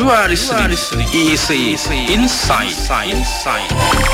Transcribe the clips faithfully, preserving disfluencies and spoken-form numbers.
You are listening E C Insight Insight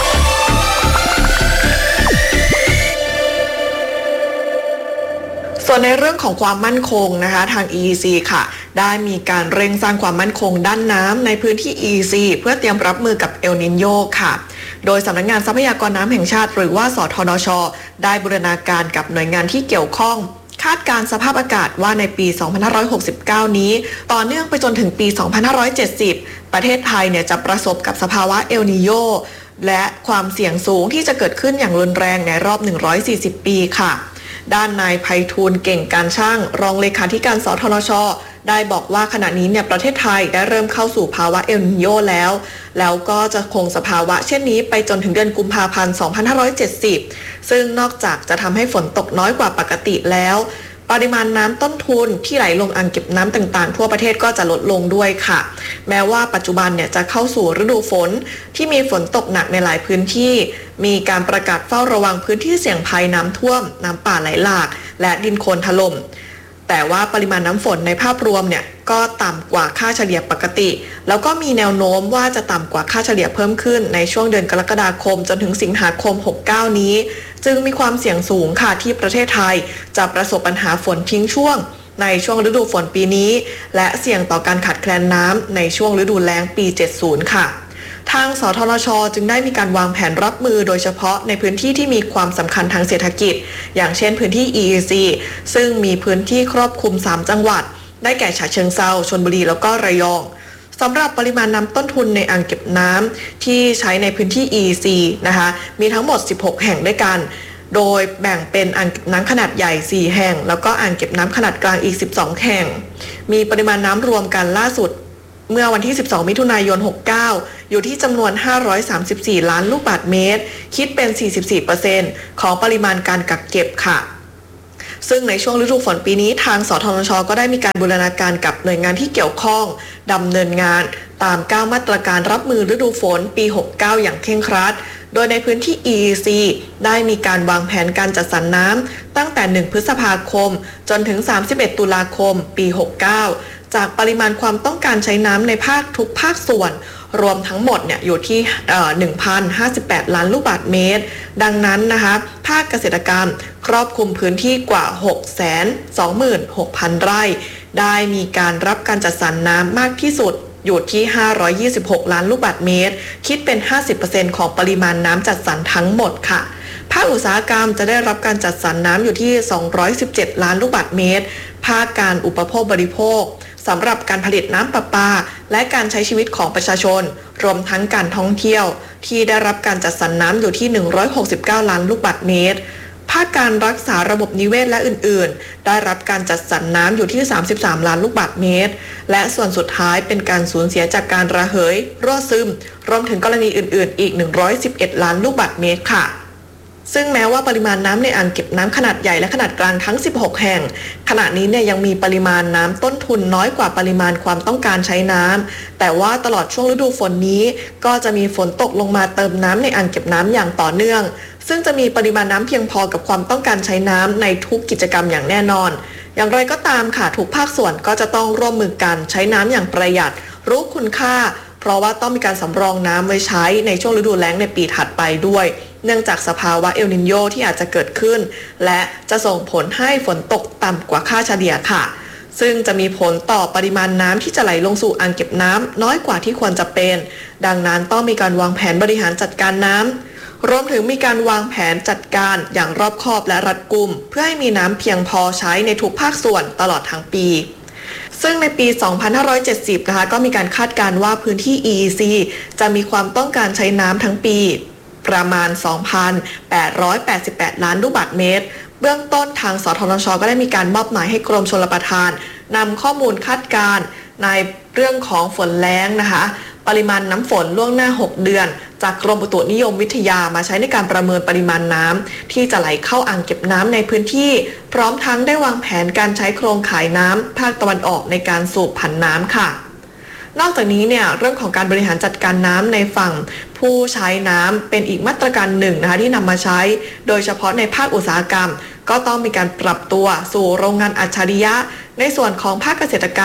ส่วนในเรื่องของความมั่นคงนะคะทาง อี อี ซี ค่ะได้มีการเร่งสร้างความมั่นคงด้านน้ำในพื้นที่ อี อี ซี เพื่อเตรียมรับมือกับเอลนิโญค่ะโดยสำนักงานทรัพยากรน้ำแห่งชาติหรือว่าสทนช.ได้บูรณาการกับหน่วยงานที่เกี่ยวข้องคาดการณ์สภาพอากาศว่าในปี สองพันห้าร้อยหกสิบเก้า นี้ต่อเนื่องไปจนถึงปี สองพันห้าร้อยเจ็ดสิบ ประเทศไทยเนี่ยจะประสบกับสภาวะเอลนิโญและความเสี่ยงสูงที่จะเกิดขึ้นอย่างรุนแรงในรอบหนึ่งร้อยสี่สิบปีค่ะด้านนายไพฑูรย์เก่งการช่างรองเลขาธิการสทนช.ได้บอกว่าขณะนี้เนี่ยประเทศไทยได้เริ่มเข้าสู่ภาวะเอลนิโญแล้วแล้วก็จะคงสภาวะเช่นนี้ไปจนถึงเดือนกุมภาพันธ์ สองพันห้าร้อยเจ็ดสิบ ซึ่งนอกจากจะทำให้ฝนตกน้อยกว่าปกติแล้วปริมาณน้ำต้นทุนที่ไหลลงอ่างเก็บน้ำต่างๆทั่วประเทศก็จะลดลงด้วยค่ะแม้ว่าปัจจุบันเนี่ยจะเข้าสู่ฤดูฝนที่มีฝนตกหนักในหลายพื้นที่มีการประกาศเฝ้าระวังพื้นที่เสี่ยงภัยน้ำท่วมน้ำป่าไหลหลากและดินโคลนถล่มแต่ว่าปริมาณน้ำฝนในภาพรวมเนี่ยก็ต่ำกว่าค่าเฉลี่ยปกติแล้วก็มีแนวโน้มว่าจะต่ำกว่าค่าเฉลี่ยเพิ่มขึ้นในช่วงเดือนกรกฎาคมจนถึงสิงหาคมหกสิบเก้านี้จึงมีความเสี่ยงสูงค่ะที่ประเทศไทยจะประสบปัญหาฝนทิ้งช่วงในช่วงฤดูฝนปีนี้และเสี่ยงต่อการขาดแคลนน้ำในช่วงฤดูแล้งปีเจ็ดสิบค่ะทางสทนช.จึงได้มีการวางแผนรับมือโดยเฉพาะในพื้นที่ที่มีความสำคัญทางเศรษฐกิจอย่างเช่นพื้นที่ อี อี ซี ซึ่งมีพื้นที่ครอบคลุมสามจังหวัดได้แก่ฉะเชิงเทราชลบุรีแล้วก็ระยองสำหรับปริมาณน้ำต้นทุนในอ่างเก็บน้ำที่ใช้ในพื้นที่ อี อี ซี นะคะมีทั้งหมดสิบหกแห่งด้วยกันโดยแบ่งเป็นอ่างเก็บน้ำขนาดใหญ่สี่แห่งแล้วก็อ่างเก็บน้ำขนาดกลางอีกสิบสองแห่งมีปริมาณน้ำรวมกันล่าสุดเมื่อวันที่สิบสองมิถุนายนหกสิบเก้าอยู่ที่จำนวนห้าร้อยสามสิบสี่ล้านลูกบาศก์เมตรคิดเป็น สี่สิบสี่เปอร์เซ็นต์ ของปริมาณการกักเก็บค่ะซึ่งในช่วงฤดูฝนปีนี้ทางสทนช.ก็ได้มีการบูรณาการกับหน่วยงานที่เกี่ยวข้องดำเนินงานตามเก้ามาตรการรับมือฤดูฝนปีหกสิบเก้าอย่างเคร่งครัดโดยในพื้นที่ อี อี ซี ได้มีการวางแผนการจัดสรรน้ำตั้งแต่หนึ่งพฤษภาคมจนถึงสามสิบเอ็ดตุลาคมปีหกสิบเก้าจากปริมาณความต้องการใช้น้ำในภาคทุกภาคส่วนรวมทั้งหมดเนี่ยอยู่ที่ หนึ่งพันห้าสิบแปด ล้านลูกบาศก์เมตรดังนั้นนะคะภาคเกษตรกรรมครอบคลุมพื้นที่กว่า หกแสนสองหมื่นหกพัน ไร่ได้มีการรับการจัดสรรน้ำมากที่สุดอยู่ที่ห้าร้อยยี่สิบหกล้านลูกบาศก์เมตรคิดเป็น ห้าสิบเปอร์เซ็นต์ ของปริมาณน้ำจัดสรรทั้งหมดค่ะภาคอุตสาหกรรมจะได้รับการจัดสรรน้ำอยู่ที่สองร้อยสิบเจ็ดล้านลูกบาศก์เมตรภาคการอุปโภคบริโภคสำหรับการผลิตน้ำประปาและการใช้ชีวิตของประชาชนรวมทั้งการท่องเที่ยวที่ได้รับการจัดสรรน้ำอยู่ที่หนึ่งร้อยหกสิบเก้าล้านลูกบาศก์เมตรภาคการรักษาระบบนิเวศและอื่นๆได้รับการจัดสรรน้ำอยู่ที่สามสิบสามล้านลูกบาศก์เมตรและส่วนสุดท้ายเป็นการสูญเสียจากการระเหยรั่วซึมรวมถึงกรณีอื่นๆอีกหนึ่งร้อยสิบเอ็ดล้านลูกบาศก์เมตรค่ะซึ่งแม้ว่าปริมาณน้ำในอ่างเก็บน้ำขนาดใหญ่และขนาดกลางทั้งสิบหกแห่งขณะนี้เนี่ยยังมีปริมาณน้ำต้นทุนน้อยกว่าปริมาณความต้องการใช้น้ำแต่ว่าตลอดช่วงฤดูฝนนี้ก็จะมีฝนตกลงมาเติมน้ำในอ่างเก็บน้ำอย่างต่อเนื่องซึ่งจะมีปริมาณน้ำเพียงพอกับความต้องการใช้น้ำในทุกกิจกรรมอย่างแน่นอนอย่างไรก็ตามค่ะทุกภาคส่วนก็จะต้องร่วมมือกันใช้น้ำอย่างประหยัดรู้คุณค่าเพราะว่าต้องมีการสำรองน้ำไว้ใช้ในช่วงฤดูแล้งในปีถัดไปด้วยเนื่องจากสภาวะเอลนิโญที่อาจจะเกิดขึ้นและจะส่งผลให้ฝนตกต่ำกว่าค่าเฉลี่ยค่ะซึ่งจะมีผลต่อปริมาณน้ำที่จะไหลลงสู่อ่างเก็บน้ำน้อยกว่าที่ควรจะเป็นดังนั้นต้องมีการวางแผนบริหารจัดการน้ำรวมถึงมีการวางแผนจัดการอย่างรอบคอบและรัดกุมเพื่อให้มีน้ำเพียงพอใช้ในทุกภาคส่วนตลอดทั้งปีซึ่งในปี สองพันห้าร้อยเจ็ดสิบ นะคะก็มีการคาดการณ์ว่าพื้นที่ อี อี ซี จะมีความต้องการใช้น้ำทั้งปีประมาณ สองพันแปดร้อยแปดสิบแปด ล้านลูกบาศก์เมตรเบื้องต้นทางสทนช.ก็ได้มีการมอบหมายให้กรมชลประทานนำข้อมูลคาดการณ์ในเรื่องของฝนแล้งนะคะปริมาณน้ำฝนล่วงหน้าหกเดือนจากกรมอุตุนิยมวิทยามาใช้ในการประเมินปริมาณน้ำที่จะไหลเข้าอ่างเก็บน้ำในพื้นที่พร้อมทั้งได้วางแผนการใช้โครงข่ายน้ำภาคตะวันออกในการสูบผันน้ำค่ะนอกจากนี้เนี่ยเรื่องของการบริหารจัดการน้ำในฝั่งผู้ใช้น้ำเป็นอีกมาตรการหนึ่งนะคะที่นำมาใช้โดยเฉพาะในภาคอุตสาหกรรมก็ต้องมีการปรับตัวสู่โรงงานอัจฉริยะในส่วนของภาคเกษตรกรรม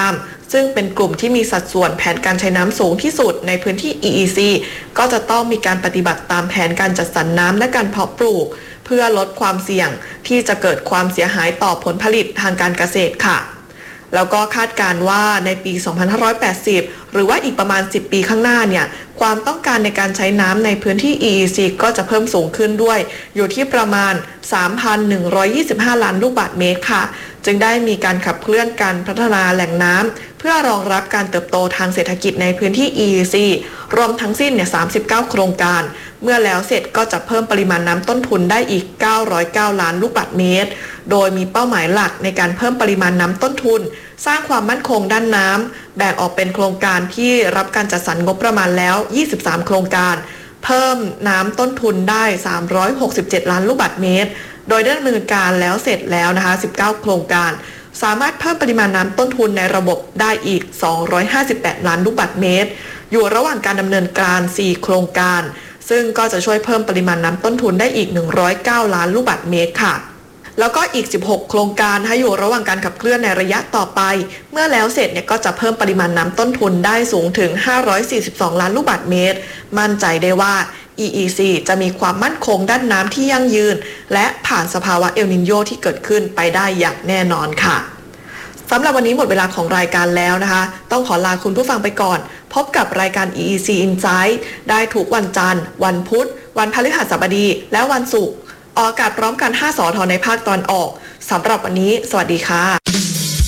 ซึ่งเป็นกลุ่มที่มีสัดส่วนแผนการใช้น้ำสูงที่สุดในพื้นที่ อี อี ซี ก็จะต้องมีการปฏิบัติตามแผนการจัดสรรน้ำและการเพาะปลูกเพื่อลดความเสี่ยงที่จะเกิดความเสียหายต่อผลผลิตทางการเกษตรค่ะแล้วก็คาดการณ์ว่าในปี สองพันห้าร้อยแปดสิบ หรือว่าอีกประมาณ สิบ ปีข้างหน้าเนี่ยความต้องการในการใช้น้ำในพื้นที่ อี อี ซี ก็จะเพิ่มสูงขึ้นด้วยอยู่ที่ประมาณ สามพันหนึ่งร้อยยี่สิบห้า ล้านลูกบาศก์เมตรค่ะจึงได้มีการขับเคลื่อนการพัฒนาแหล่งน้ำเพื่อรองรับการเติบโตทางเศรษฐกิจในพื้นที่ อี อี ซี รวมทั้งสิ้นเนี่ยสามสิบเก้าโครงการเมื่อแล้วเสร็จก็จะเพิ่มปริมาณน้ำต้นทุนได้อีกเก้าร้อยเก้าล้านลูกบาศก์เมตรโดยมีเป้าหมายหลักในการเพิ่มปริมาณน้ำต้นทุนสร้างความมั่นคงด้านน้ำแบ่งออกเป็นโครงการที่รับการจัดสรรงบประมาณแล้วยี่สิบสามโครงการเพิ่มน้ำต้นทุนได้สามร้อยหกสิบเจ็ดล้านลูกบาศก์เมตรโดยดำเนินการแล้วเสร็จแล้วนะคะสิบเก้าโครงการสามารถเพิ่มปริมาณน้ำต้นทุนในระบบได้อีกสองร้อยห้าสิบแปดล้านลูกบาศก์เมตรอยู่ระหว่างการดำเนินการสี่โครงการซึ่งก็จะช่วยเพิ่มปริมาณน้ำต้นทุนได้อีกหนึ่งร้อยเก้าล้านลูกบาศก์เมตรค่ะแล้วก็อีกสิบหกโครงการให้อยู่ระหว่างการขับเคลื่อนในระยะต่อไปเมื่อแล้วเสร็จเนี่ยก็จะเพิ่มปริมาณน้ำต้นทุนได้สูงถึงห้าร้อยสี่สิบสองล้านลูกบาศก์เมตรมั่นใจได้ว่า อี อี ซี จะมีความมั่นคงด้านน้ำที่ยั่งยืนและผ่านสภาวะเอลนิโญที่เกิดขึ้นไปได้อย่างแน่นอนค่ะสำหรับวันนี้หมดเวลาของรายการแล้วนะคะต้องขอลาคุณผู้ฟังไปก่อนพบกับรายการ อี อี ซี Insight ได้ทุกวันจันทร์วันพุธวันพฤหัสบดีและวันศุกร์ออกอากาศพร้อมกันห้าสทในภาคตอนออกสำหรับวันนี้สวัสดีค่ะ